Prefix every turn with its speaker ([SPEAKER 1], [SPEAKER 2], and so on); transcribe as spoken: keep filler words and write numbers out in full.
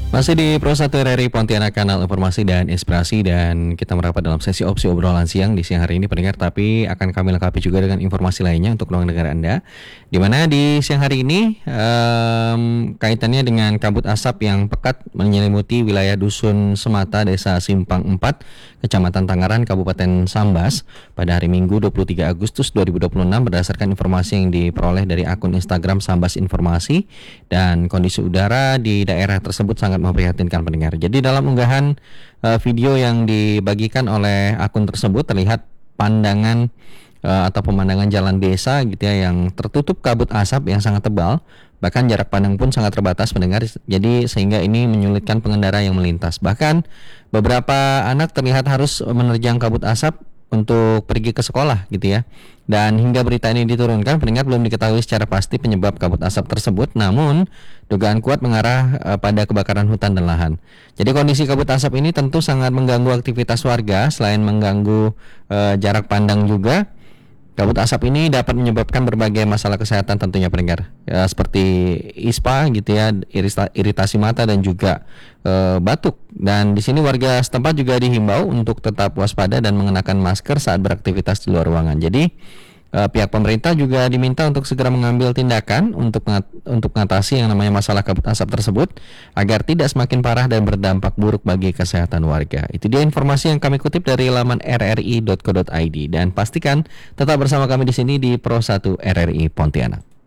[SPEAKER 1] Masih di Pro satu R R I Pontianak, kanal informasi dan inspirasi, dan kita merapat dalam sesi opsi obrolan siang di siang hari ini pendengar, tapi akan kami lengkapi juga dengan informasi lainnya untuk ruang dengar Anda. Di mana di siang hari ini um, kaitannya dengan kabut asap yang pekat menyelimuti wilayah Dusun Semata, Desa Simpang empat, Kecamatan Tangaran, Kabupaten Sambas pada hari Minggu dua puluh tiga Agustus dua ribu dua puluh enam berdasarkan informasi yang diperoleh dari akun Instagram Sambas Informasi, dan kondisi udara di daerah tersebut sangat memprihatinkan pendengar. Jadi dalam unggahan uh, video yang dibagikan oleh akun tersebut terlihat pandangan uh, atau pemandangan jalan desa gitu ya yang tertutup kabut asap yang sangat tebal, bahkan jarak pandang pun sangat terbatas pendengar. Jadi sehingga ini menyulitkan pengendara yang melintas. Bahkan beberapa anak terlihat harus menerjang kabut asap untuk pergi ke sekolah gitu ya. Dan hingga berita ini diturunkan pendengar belum diketahui secara pasti penyebab kabut asap tersebut, namun dugaan kuat mengarah uh, pada kebakaran hutan dan lahan. Jadi kondisi kabut asap ini tentu sangat mengganggu aktivitas warga. Selain mengganggu uh, jarak pandang juga, kabut asap ini dapat menyebabkan berbagai masalah kesehatan tentunya pendengar, ya, seperti ispa gitu ya, irita- iritasi mata dan juga e, batuk. Dan di sini warga setempat juga dihimbau untuk tetap waspada dan mengenakan masker saat beraktivitas di luar ruangan. Jadi e, pihak pemerintah juga diminta untuk segera mengambil tindakan untuk mengat- untuk mengatasi yang namanya masalah kabut asap tersebut agar tidak semakin parah dan berdampak buruk bagi kesehatan warga. Itu dia informasi yang kami kutip dari laman r r i dot co dot i d, dan pastikan tetap bersama kami di sini di Pro satu R R I Pontianak.